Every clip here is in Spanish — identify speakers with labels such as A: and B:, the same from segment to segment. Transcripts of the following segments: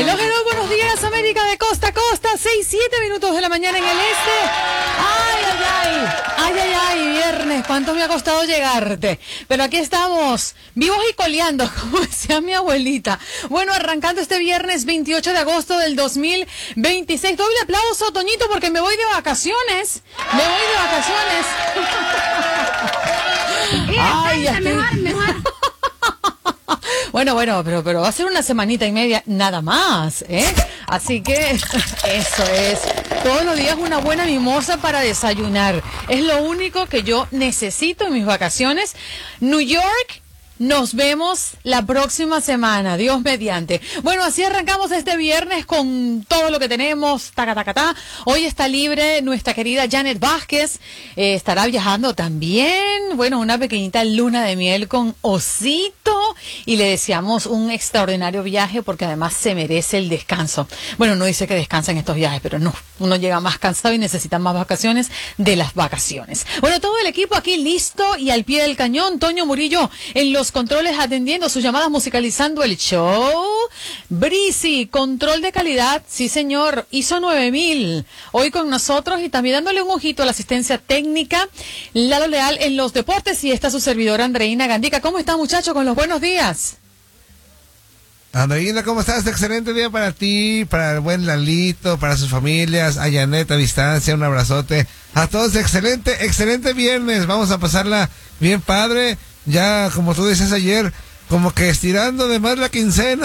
A: Hello, hello, buenos días, América de costa a costa, 6-7 de la mañana en el este. Ay, ay, ay, ay, ay, ay, viernes, cuánto me ha costado llegarte. Pero aquí estamos, vivos y coleando, como decía mi abuelita. Bueno, arrancando este viernes 28 de agosto del 2026. Doble aplauso, Toñito, porque me voy de vacaciones. Me voy de vacaciones. Ay, ya
B: mejor.
A: Bueno, pero va a ser una semanita y media nada más, ¿eh? Así que eso es. Todos los días una buena mimosa para desayunar. Es lo único que yo necesito en mis vacaciones. New York, nos vemos la próxima semana, Dios mediante. Bueno, así arrancamos este viernes con todo lo que tenemos, taca. Hoy está libre nuestra querida Janet Vázquez, estará viajando también. Bueno, una pequeñita luna de miel con Osito y le deseamos un extraordinario viaje porque además se merece el descanso. Bueno, no dice que descansa en estos viajes, pero no, uno llega más cansado y necesita más vacaciones de las vacaciones. Bueno, todo el equipo aquí listo y al pie del cañón. Toño Murillo en los controles atendiendo sus llamadas, musicalizando el show. Brisi, control de calidad, sí señor, ISO 9000, hoy con nosotros y también dándole un ojito a la asistencia técnica, Lalo Leal en los deportes y está su servidora Andreina Gandica. ¿Cómo está, muchacho, con los buenos días?
C: Andreina, ¿cómo estás? Excelente día para ti, para el buen Lalito, para sus familias, a Janet a distancia, un abrazote a todos. Excelente viernes, vamos a pasarla bien padre. Ya, como tú decías ayer, como que estirando de más la quincena,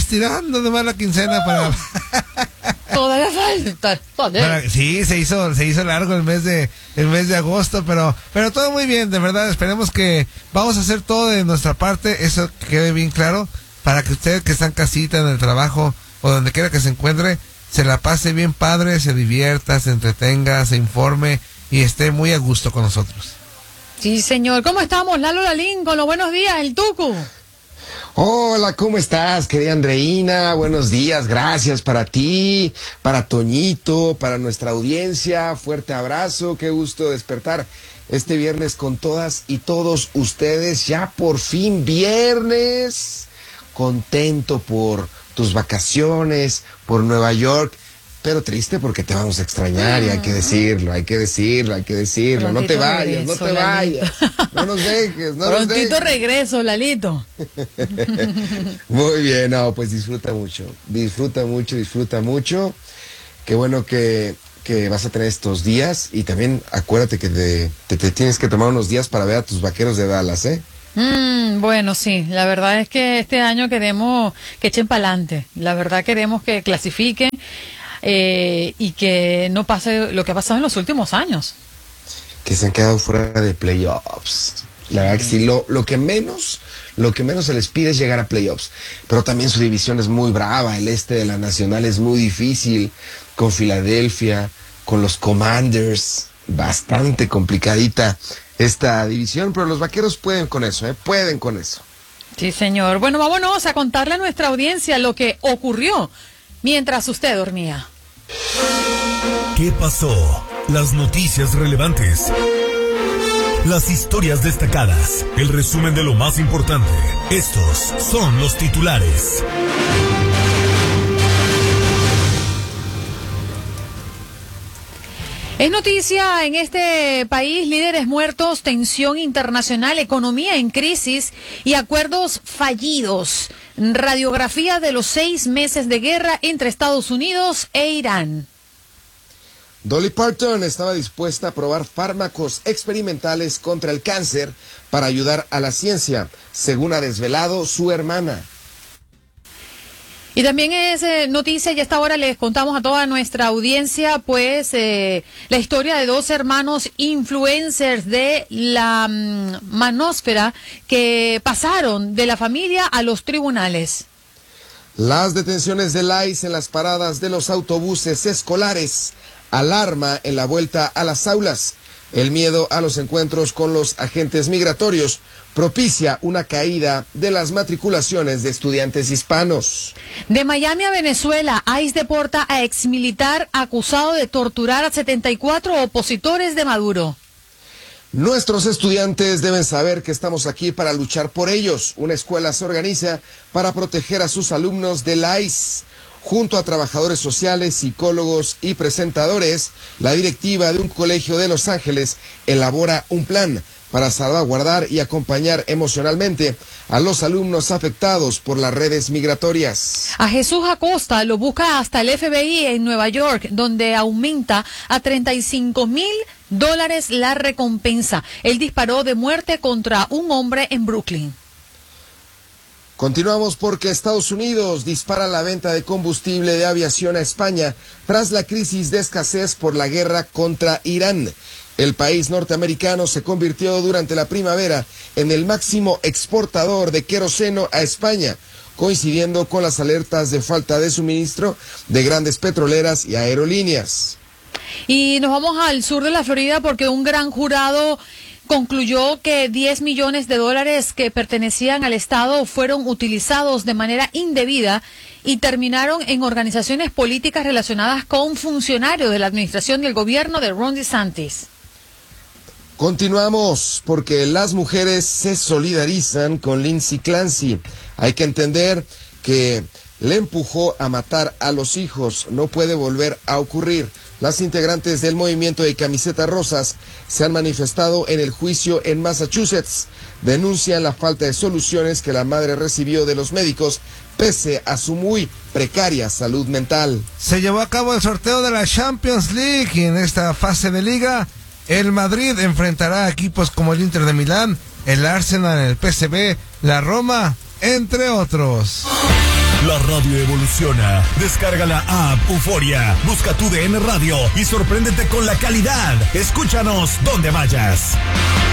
C: para...
A: Todavía falta.
C: Sí, se hizo largo el mes de agosto, pero todo muy bien, de verdad. Esperemos que vamos a hacer todo de nuestra parte, eso que quede bien claro, para que usted que está en casita, en el trabajo o donde quiera que se encuentre, se la pase bien padre, se divierta, se entretenga, se informe y esté muy a gusto con nosotros.
A: Sí, señor. ¿Cómo estamos? Lalo Lalín, con los buenos días, el Tucu.
B: Hola, ¿cómo estás, querida Andreina? Buenos días, gracias para ti, para Toñito, para nuestra audiencia. Fuerte abrazo, qué gusto despertar este viernes con todas y todos ustedes. Ya por fin viernes. Contento por tus vacaciones, por Nueva York. Pero triste porque te vamos a extrañar y hay que decirlo.
A: Prontito
B: No te vayas,
A: regreso,
B: no te vayas. No nos dejes, no nos dejes.
A: Prontito regreso, Lalito.
B: Muy bien, no, pues disfruta mucho. Qué bueno que vas a tener estos días y también acuérdate que te tienes que tomar unos días para ver a tus Vaqueros de Dallas, ¿eh?
A: Bueno, sí, la verdad es que este año queremos que echen para adelante. La verdad queremos que clasifiquen. Y que no pase lo que ha pasado en los últimos años.
B: Que se han quedado fuera de playoffs. La verdad que sí, lo que menos se les pide es llegar a playoffs. Pero también su división es muy brava. El este de la Nacional es muy difícil. Con Filadelfia, con los Commanders. Bastante complicadita esta división. Pero los Vaqueros pueden con eso, pueden con eso.
A: Sí, señor. Bueno, vámonos a contarle a nuestra audiencia lo que ocurrió mientras usted dormía.
D: ¿Qué pasó? Las noticias relevantes. Las historias destacadas. El resumen de lo más importante. Estos son los titulares.
A: Es noticia en este país: líderes muertos, tensión internacional, economía en crisis y acuerdos fallidos. Radiografía de los 6 meses de guerra entre Estados Unidos e Irán.
B: Dolly Parton estaba dispuesta a probar fármacos experimentales contra el cáncer para ayudar a la ciencia, según ha desvelado su hermana.
A: Y también es noticia, y a esta hora les contamos a toda nuestra audiencia, pues, la historia de 2 hermanos influencers de la manósfera que pasaron de la familia a los tribunales.
B: Las detenciones del ICE en las paradas de los autobuses escolares, alarma en la vuelta a las aulas. El miedo a los encuentros con los agentes migratorios propicia una caída de las matriculaciones de estudiantes hispanos.
A: De Miami a Venezuela, ICE deporta a exmilitar acusado de torturar a 74 opositores de Maduro.
B: Nuestros estudiantes deben saber que estamos aquí para luchar por ellos. Una escuela se organiza para proteger a sus alumnos del ICE. Junto a trabajadores sociales, psicólogos y presentadores, la directiva de un colegio de Los Ángeles elabora un plan para salvaguardar y acompañar emocionalmente a los alumnos afectados por las redes migratorias.
A: A Jesús Acosta lo busca hasta el FBI en Nueva York, donde aumenta a $35,000 la recompensa. Él disparó de muerte contra un hombre en Brooklyn.
B: Continuamos porque Estados Unidos dispara la venta de combustible de aviación a España tras la crisis de escasez por la guerra contra Irán. El país norteamericano se convirtió durante la primavera en el máximo exportador de queroseno a España, coincidiendo con las alertas de falta de suministro de grandes petroleras y aerolíneas.
A: Y nos vamos al sur de la Florida porque un gran jurado concluyó que $10 millones que pertenecían al Estado fueron utilizados de manera indebida y terminaron en organizaciones políticas relacionadas con funcionarios de la administración del gobierno de Ron DeSantis.
B: Continuamos porque las mujeres se solidarizan con Lindsay Clancy. Hay que entender que le empujó a matar a los hijos. No puede volver a ocurrir. Las integrantes del movimiento de camisetas rosas se han manifestado en el juicio en Massachusetts. Denuncian la falta de soluciones que la madre recibió de los médicos pese a su muy precaria salud mental.
C: Se llevó a cabo el sorteo de la Champions League y en esta fase de liga el Madrid enfrentará a equipos como el Inter de Milán, el Arsenal, el PSV, la Roma, entre otros.
D: La radio evoluciona. Descarga la app Euforia, busca tu DN Radio y sorpréndete con la calidad. Escúchanos donde vayas.